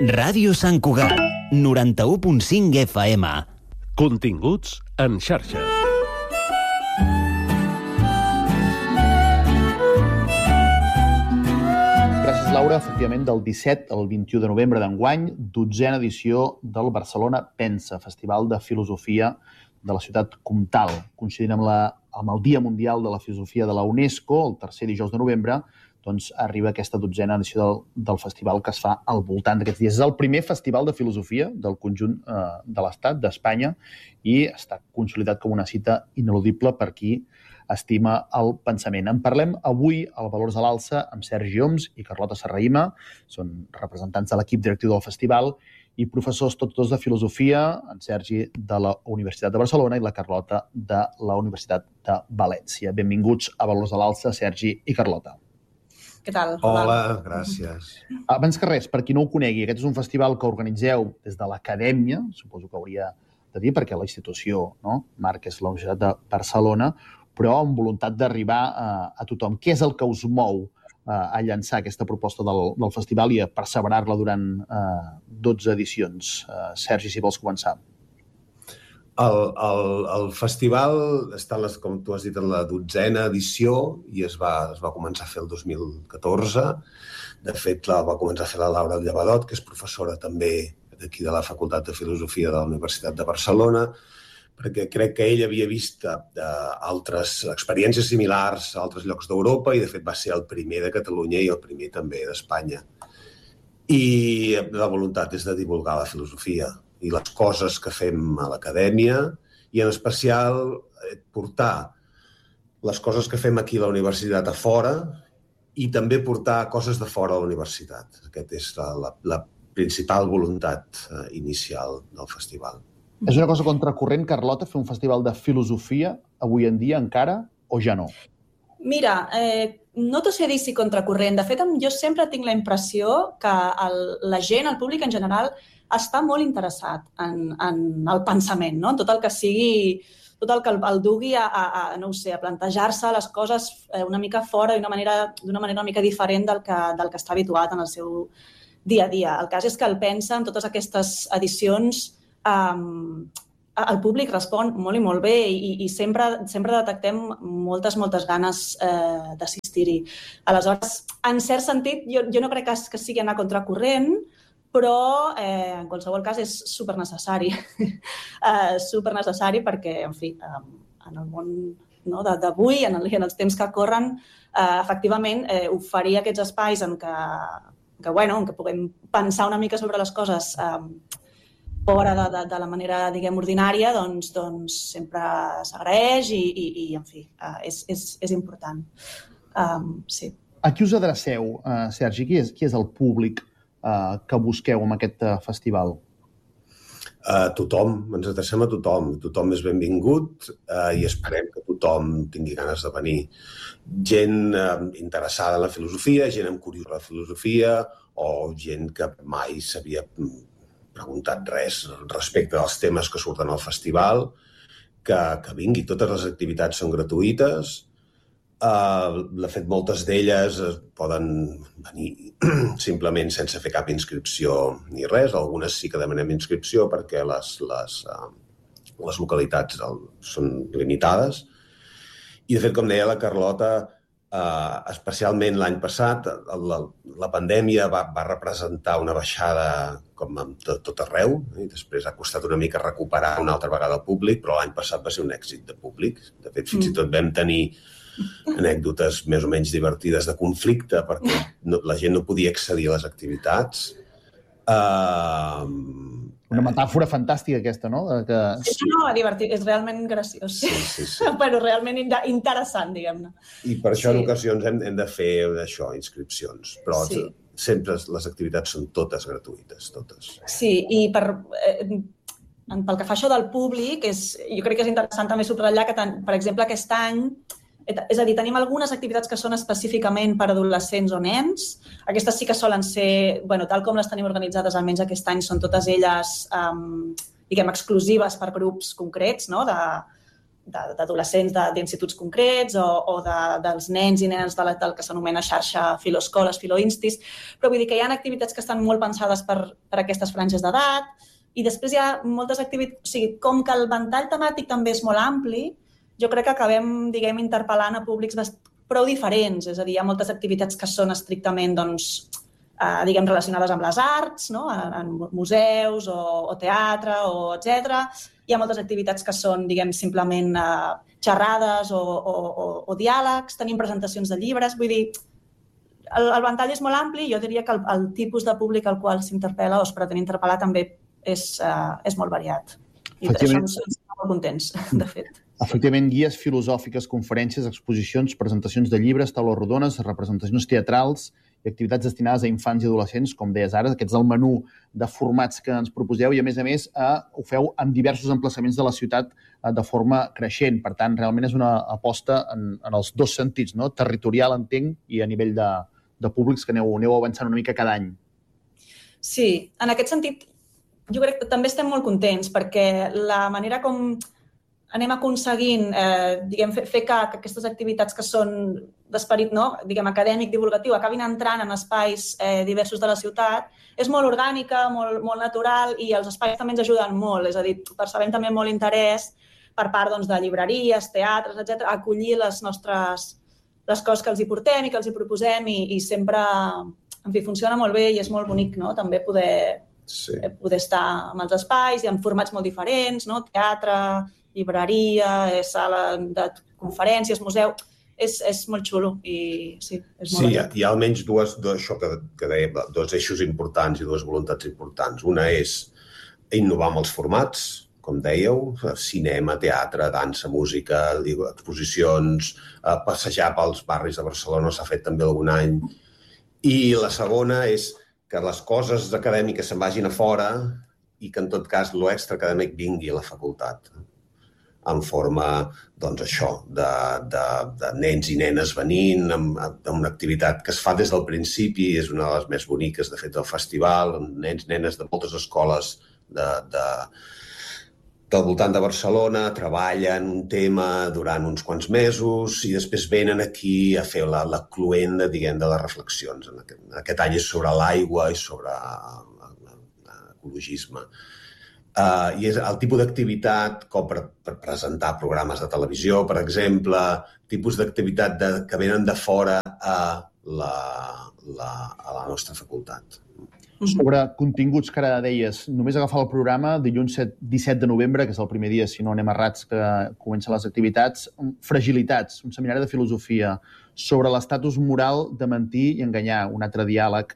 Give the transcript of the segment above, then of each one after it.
Ràdio Sant Cugat, 91.5 FM. Continguts en xarxa. Gràcies, Laura. Efectivament, del 17 al 21 de novembre d'enguany, 12a edició del Barcelona Pensa, Festival de Filosofia de la ciutat comtal. Coincidint amb el Dia Mundial de la Filosofia de la UNESCO, el tercer dijous de novembre, doncs arriba aquesta 12a edició del festival que es fa al voltant d'aquests dies. És el primer festival de filosofia del conjunt de l'Estat, d'Espanya, i està consolidat com una cita ineludible per qui estima el pensament. En parlem avui al Valors a l'Alça amb Sergi Homs i Carlota Serrahima. Són representants de l'equip directiu del festival i professors tots dos de filosofia, en Sergi de la Universitat de Barcelona i la Carlota de la Universitat de València. Benvinguts a Valors a l'Alça, Sergi i Carlota. Què tal? Hola, gràcies. Abans que res, per qui no ho conegui, aquest és un festival que organitzeu des de l'acadèmia, suposo que hauria de dir, perquè la institució, no? Marc, és la Universitat de Barcelona, però amb voluntat d'arribar a tothom. Què és el que us mou a llançar aquesta proposta del festival i a perseverar-la durant 12 edicions? Sergi, si vols començar. El festival està, com tu has dit, en la 12a edició i es va començar a fer el 2014. De fet, la va començar a fer la Laura Llevadot, que és professora també d'aquí de la Facultat de Filosofia de la Universitat de Barcelona, perquè crec que ell havia vist altres experiències similars a altres llocs d'Europa i, de fet, va ser el primer de Catalunya i el primer també d'Espanya. I la voluntat és de divulgar la filosofia i les coses que fem a l'acadèmia i, en especial, portar les coses que fem aquí a la universitat a fora i també portar coses de fora a la universitat. Aquesta és la principal voluntat inicial del festival. És una cosa contracorrent, Carlota, fer un festival de filosofia avui en dia encara o ja no? Mira, no t'ho sé dir si contracorrent. De fet, jo sempre tinc la impressió que la gent, el públic en general, està molt interessat en el pensament, no? En tot el que sigui, tot el que el dugui a plantejar-se les coses una mica fora d'una manera una mica diferent del que està habituat en el seu dia a dia. El cas és que el Pensa, en totes aquestes edicions, el públic respon molt i molt bé i sempre detectem moltes ganes d'assistir-hi. Aleshores, en cert sentit, jo no crec que sigui anar contracorrent, però en qualsevol cas és supernecessari. Supernecessari perquè, en fi, en el món d'avui, en els temps que corren, efectivament, oferir aquests espais en què puguem pensar una mica sobre les coses fora de la manera, diguem, ordinària, doncs sempre s'agraeix i, en fi, és important. Sí. A qui us adreceu, Sergi? Qui és el públic que busqueu amb aquest festival? Tothom, ens adrecem a tothom. Tothom és benvingut i esperem que tothom tingui ganes de venir. Gent interessada en la filosofia, gent amb curiositat de la filosofia o gent que mai s'havia preguntat res respecte als temes que surten al festival, que vingui. Totes les activitats són gratuïtes. De fet, moltes d'elles poden venir simplement sense fer cap inscripció ni res. Algunes sí que demanem inscripció perquè les localitats són limitades. I, de fet, com deia la Carlota, especialment l'any passat, la pandèmia va representar una baixada com a tot arreu i després ha costat una mica recuperar una altra vegada el públic, però l'any passat va ser un èxit de públic. De fet, fins i tot vam tenir anècdotes més o menys divertides de conflicte perquè la gent no podia accedir a les activitats. Una metàfora fantàstica aquesta, no? Divertit, és realment graciós. Sí. Però realment interessant, diguem-ne. I per això en ocasions hem de fer això, inscripcions. Però sempre les activitats són totes gratuïtes, totes. Sí, i pel que fa això del públic, jo crec que és interessant també subratllar que, per exemple, aquest any, és a dir, tenim algunes activitats que són específicament per adolescents o nens. Aquestes sí que solen ser, tal com les tenim organitzades, almenys aquest any, són totes elles, diguem, exclusives per grups concrets, no? d'adolescents d'instituts concrets o dels nens i nenes del que s'anomena xarxa filoescoles, filoinstis, però vull dir que hi ha activitats que estan molt pensades per aquestes franges d'edat i després hi ha moltes activitats, o sigui, com que el ventall temàtic també és molt ampli, jo crec que acabem, diguem, interpel·lant a públics prou diferents, és a dir, hi ha moltes activitats que són estrictament, doncs, diguem, relacionades amb les arts, no? En museus o teatre, etc. Hi ha moltes activitats que són, diguem, simplement xerrades o diàlegs, tenim presentacions de llibres, vull dir, el ventall és molt ampli i jo diria que el tipus de públic al qual s'interpel·la o es pretén interpel·lar també és molt variat. I això ens fa molt contents, de fet. Efectivament, guies filosòfiques, conferències, exposicions, presentacions de llibres, taules rodones, representacions teatrals i activitats destinades a infants i adolescents, com deies ara, aquest és el menú de formats que ens proposeu i, a més, ho feu en diversos emplaçaments de la ciutat de forma creixent. Per tant, realment és una aposta en els dos sentits, no? Territorial, entenc, i a nivell de públics que aneu avançant una mica cada any. Sí, en aquest sentit, jo crec que també estem molt contents perquè la manera com anem aconseguint, diguem, fer que aquestes activitats que són d'esperit, no, diguem, acadèmic, divulgatiu, acabin entrant en espais diversos de la ciutat, és molt orgànica, molt natural i els espais també ens ajuden molt, és a dir, percebem també molt interès per part, doncs, de llibreries, teatres, etc., a acollir les coses que els hi portem i que els hi proposem i sempre, en fi, funciona molt bé i és molt bonic, no?, també poder estar en els espais i en formats molt diferents, no?, teatre, llibreria, sala de conferències, museu, és molt xulo i sí, és molt bonic. Hi ha almenys això que dèiem, dos eixos importants i dues voluntats importants. Una és innovar amb els formats, com dèieu, cinema, teatre, dansa, música, exposicions, passejar pels barris de Barcelona s'ha fet també algun any. I la segona és que les coses acadèmiques se'n vagin a fora i que, en tot cas, l'extraacadèmic vingui a la facultat en forma, doncs, això, de nens i nenes venint, amb una activitat que es fa des del principi, és una de les més boniques, de fet, del festival, amb nens, nenes de moltes escoles del voltant de Barcelona, treballen un tema durant uns quants mesos i després venen aquí a fer la cluenda, diguem, de les reflexions. Aquest any és sobre l'aigua i sobre ecologisme. I és el tipus d'activitat com per presentar programes de televisió, per exemple, tipus d'activitat que venen de fora a la nostra facultat. Sobre continguts que ara deies, només agafar el programa dilluns 17 de novembre, que és el primer dia, si no anem errats, que comencen les activitats, Fragilitats, un seminari de filosofia sobre l'estatus moral de mentir i enganyar, un altre diàleg.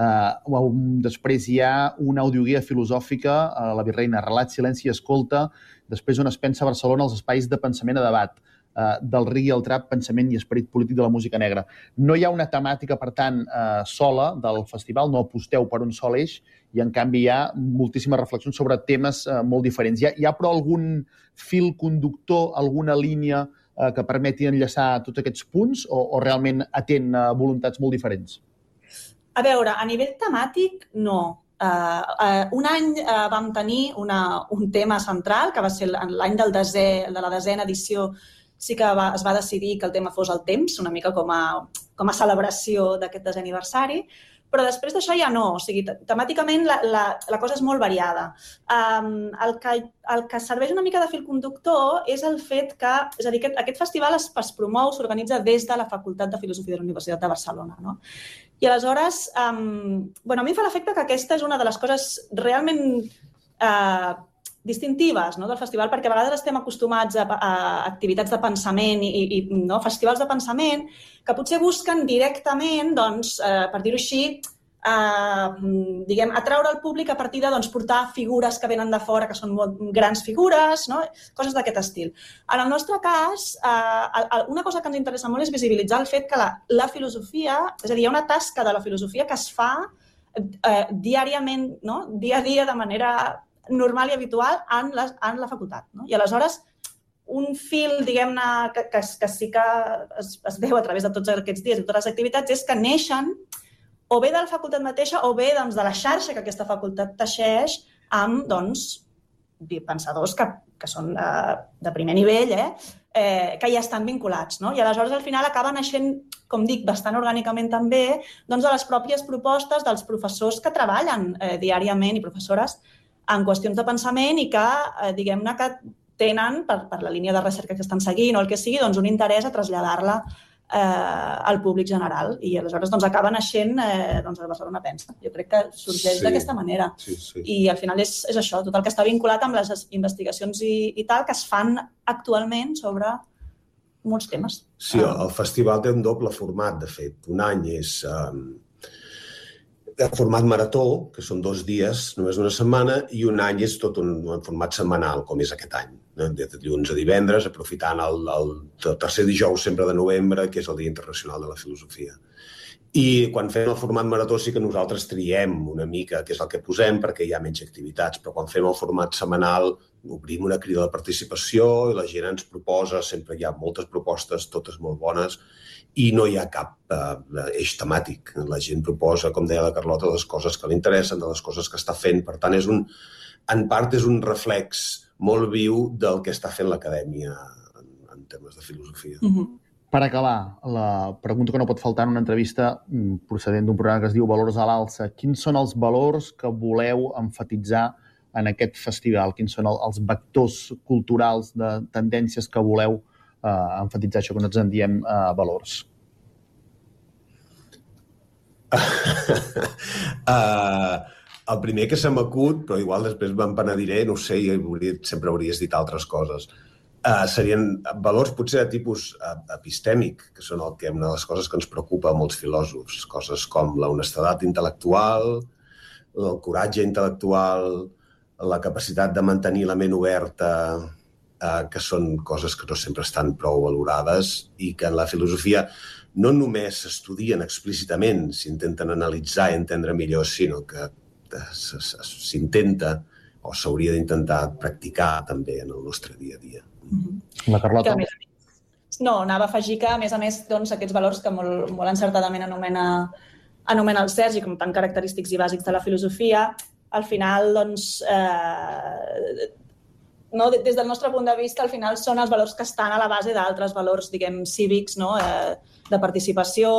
Després hi ha una audioguia filosòfica a la Virreina, Relat, Silenci i Escolta, després on es pensa a Barcelona els espais de pensament a debat, del reggae al trap, pensament i esperit polític de la música negra. No hi ha una temàtica, per tant, sola del festival, no aposteu per un sol eix i, en canvi, hi ha moltíssimes reflexions sobre temes molt diferents. Hi ha, però, algun fil conductor, alguna línia que permeti enllaçar tots aquests punts o realment atén voluntats molt diferents? A veure, a nivell temàtic, no. Un any vam tenir un tema central, que va ser l'any de la desena edició, sí que es va decidir que el tema fos el temps, una mica com a celebració d'aquest desè aniversari, però després d'això ja no. O sigui, temàticament la cosa és molt variada. El que serveix una mica de fil conductor és el fet que, és a dir, aquest festival es promou, s'organitza des de la Facultat de Filosofia de la Universitat de Barcelona, no? I aleshores, a mi em fa l'efecte que aquesta és una de les coses realment distintives, no, del festival, perquè a vegades estem acostumats a activitats de pensament i festivals de pensament que potser busquen directament, doncs, per dir-ho així, diguem, atraure el públic a partir de portar figures que venen de fora, que són molt grans figures, no? Coses d'aquest estil. En el nostre cas, una cosa que ens interessa molt és visibilitzar el fet que la filosofia, és a dir, hi ha una tasca de la filosofia que es fa diàriament, no? Dia a dia, de manera normal i habitual en la facultat, no? I aleshores un fil, diguem-ne, que sí que es veu a través de tots aquests dies i totes les activitats és que neixen o bé de la facultat mateixa o bé de la xarxa que aquesta facultat teixeix amb pensadors que són de primer nivell, que ja estan vinculats, no? I aleshores al final acaba naixent, com dic, bastant orgànicament també, doncs de les pròpies propostes dels professors que treballen diàriament i professores en qüestions de pensament i que, diguem-ne, que tenen, per la línia de recerca que estan seguint o el que sigui, doncs un interès a traslladar-la al públic general. I aleshores doncs, acaba naixent el Barcelona Pensa. Jo crec que sorgeix d'aquesta manera. Sí. I al final és això, tot el que està vinculat amb les investigacions i tal que es fan actualment sobre molts temes. Sí, el festival té un doble format, de fet. Un any és el format marató, que són 2 dies, només una setmana, i un any és tot un format setmanal, com és aquest any. De dilluns a divendres, aprofitant el tercer dijous sempre de novembre, que és el Dia Internacional de la Filosofia. I quan fem el format marató sí que nosaltres triem una mica què és el que posem perquè hi ha menys activitats, però quan fem el format setmanal obrim una crida de participació i la gent ens proposa, sempre hi ha moltes propostes, totes molt bones, i no hi ha cap eix temàtic. La gent proposa, com deia la Carlota, les coses que li interessen, de les coses que està fent. Per tant, en part és un reflex molt viu del que està fent l'acadèmia en temes de filosofia. Per acabar, la pregunta que no pot faltar en una entrevista procedent d'un programa que es diu Valors a l'alça. Quins són els valors que voleu emfatitzar en aquest festival? Quins són els vectors culturals de tendències que voleu emfatitzar, això que nosaltres en diem valors? El primer que se m'acut, però igual després me'n penediré, no ho sé, sempre hauries dit altres coses, serien valors potser de tipus epistèmic, que són una de les coses que ens preocupa a molts filòsofs, coses com la honestedat intel·lectual, el coratge intel·lectual, la capacitat de mantenir la ment oberta, que són coses que no sempre estan prou valorades i que en la filosofia no només s'estudien explícitament, s'intenten analitzar i entendre millor, sinó que s'intenta o s'hauria d'intentar practicar també en el nostre dia a dia. La Carlota? No, anava a afegir que, a més, doncs, aquests valors que molt encertadament anomena el Sergi com tan característics i bàsics de la filosofia, al final, doncs, des del nostre punt de vista, al final són els valors que estan a la base d'altres valors, diguem, cívics, de participació,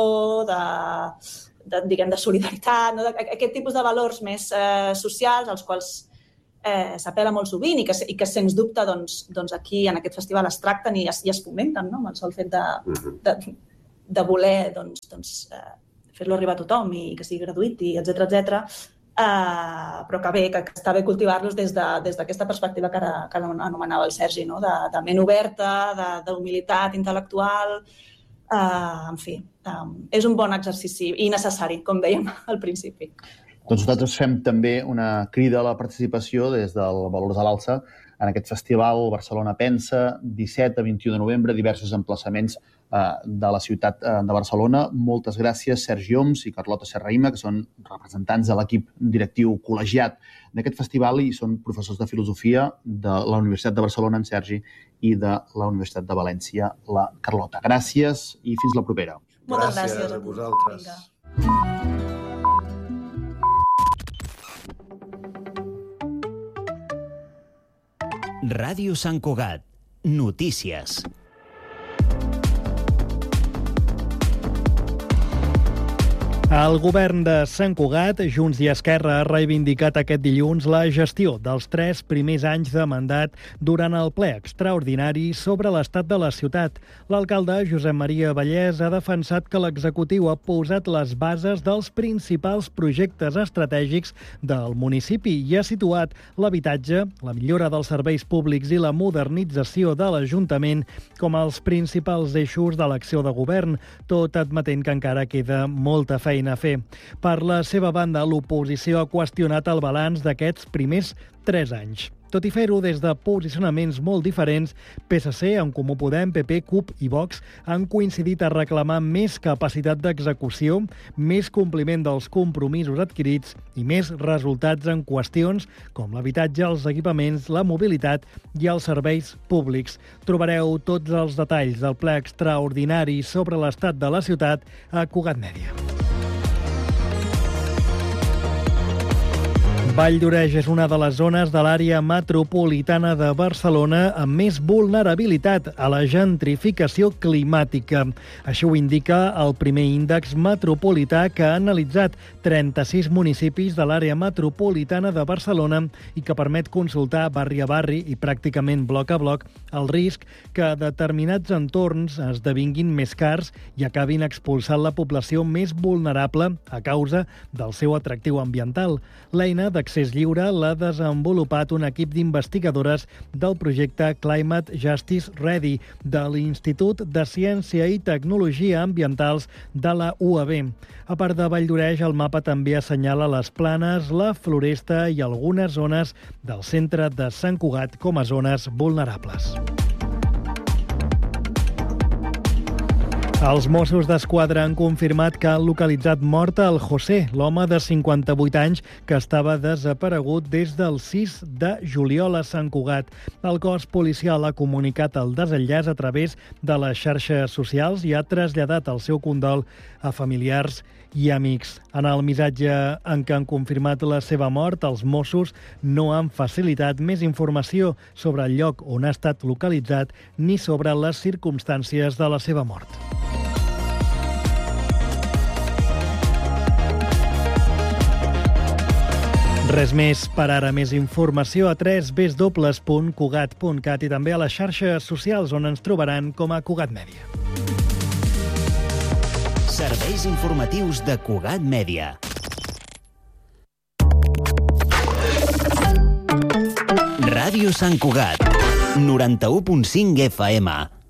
de solidaritat, aquest tipus de valors més socials, als quals s'apel·la molt sovint i que sens dubte aquí en aquest festival es tracten i es fomenten, amb el sol fet de voler fer-lo arribar a tothom i que sigui gratuït, etcètera, però que està bé cultivar-los des d'aquesta perspectiva que anomenava el Sergi, de ment oberta, d'humilitat intel·lectual. En fi, és un bon exercici i necessari, com dèiem al principi. Doncs nosaltres fem també una crida a la participació des del Valors a l'alça en aquest festival Barcelona Pensa, 17 a 21 de novembre, diversos emplaçaments de la ciutat de Barcelona. Moltes gràcies, Sergi Homs i Carlota Serrahima, que són representants de l'equip directiu col·legiat d'aquest festival i són professors de filosofia de la Universitat de Barcelona, en Sergi, i de la Universitat de València, la Carlota. Gràcies i fins la propera. Moltes gràcies a vosaltres. Ràdio Sant Cugat. Notícies. El govern de Sant Cugat, Junts i Esquerra, ha reivindicat aquest dilluns la gestió dels 3 primers anys de mandat durant el ple extraordinari sobre l'estat de la ciutat. L'alcalde, Josep Maria Vallès, ha defensat que l'executiu ha posat les bases dels principals projectes estratègics del municipi i ha situat l'habitatge, la millora dels serveis públics i la modernització de l'Ajuntament com els principals eixos de l'acció de govern, tot admetent que encara queda molta feina a fer. Per la seva banda, l'oposició ha qüestionat el balanç d'aquests primers 3 anys. Tot i fer-ho des de posicionaments molt diferents, PSC, En Comú Podem, PP, CUP i Vox han coincidit a reclamar més capacitat d'execució, més compliment dels compromisos adquirits i més resultats en qüestions com l'habitatge, els equipaments, la mobilitat i els serveis públics. Trobareu tots els detalls del ple extraordinari sobre l'estat de la ciutat a Cugat Mèdia. Valldoreix és una de les zones de l'àrea metropolitana de Barcelona amb més vulnerabilitat a la gentrificació climàtica. Això ho indica el primer índex metropolità que ha analitzat 36 municipis de l'àrea metropolitana de Barcelona i que permet consultar barri a barri i pràcticament bloc a bloc el risc que determinats entorns esdevinguin més cars i acabin expulsant la població més vulnerable a causa del seu atractiu ambiental. L'eina d'accés lliure l'ha desenvolupat un equip d'investigadores del projecte Climate Justice Ready de l'Institut de Ciència i Tecnologia Ambientals de la UAB. A part de Valldoreix, el mapa també assenyala les planes, la floresta i algunes zones del centre de Sant Cugat com a zones vulnerables. Els Mossos d'Esquadra han confirmat que han localitzat mort el José, l'home de 58 anys que estava desaparegut des del 6 de juliol a Sant Cugat. El cos policial ha comunicat el desenllaç a través de les xarxes socials i ha traslladat el seu condol a familiars i amics. En el missatge en què han confirmat la seva mort, els Mossos no han facilitat més informació sobre el lloc on ha estat localitzat ni sobre les circumstàncies de la seva mort. Res més per ara. Més informació a www.cugat.cat i també a les xarxes socials on ens trobaran com a Cugat Mèdia. Serveis informatius de Cugat Mèdia. Ràdio Sant Cugat, 91.5 FM.